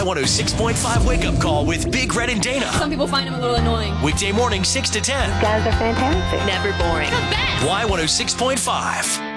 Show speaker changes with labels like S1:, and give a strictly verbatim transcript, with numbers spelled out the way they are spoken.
S1: one oh six point five Wake Up Call with Big Red and Dana.
S2: Some people find him a little annoying.
S1: Weekday morning, six to ten.
S3: Guys are fantastic.
S2: Never boring. The best.
S1: Y one oh six point five.